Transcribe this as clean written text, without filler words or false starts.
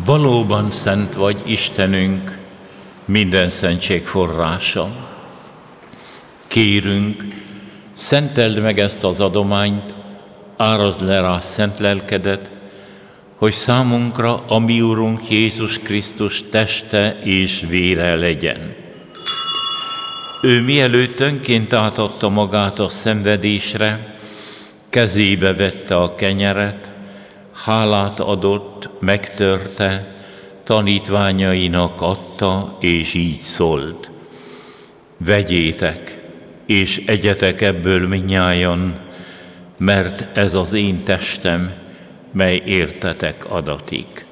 Valóban szent vagy, Istenünk, minden szentség forrása. Kérünk, szenteld meg ezt az adományt, árazd le rá szent lelkedet, hogy számunkra a mi Urunk Jézus Krisztus teste és vére legyen. Ő mielőtt önként átadta magát a szenvedésre, kezébe vette a kenyeret, hálát adott, megtörte, tanítványainak adta, és így szólt: vegyétek, és egyetek ebből mindnyájan, mert ez az én testem, mely értetek adatik.